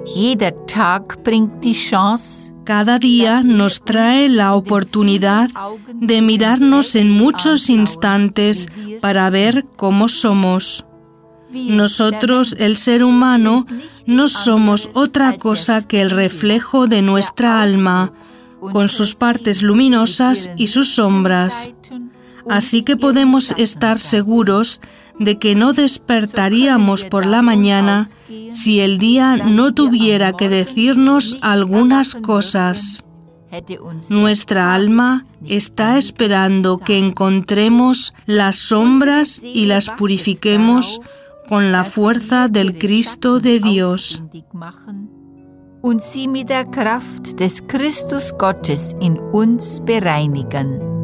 Jeder Tag bringt die Chance, Cada día nos trae la oportunidad de mirarnos en muchos instantes para ver cómo somos. Nosotros, el ser humano, no somos otra cosa que el reflejo de nuestra alma, con sus partes luminosas y sus sombras. Así que podemos estar seguros de que no despertaríamos por la mañana si el día no tuviera que decirnos algunas cosas. Nuestra alma está esperando que encontremos las sombras y las purifiquemos con la fuerza del Cristo de Dios. Und sie mit der Kraft des Christus Gottes in uns bereinigen.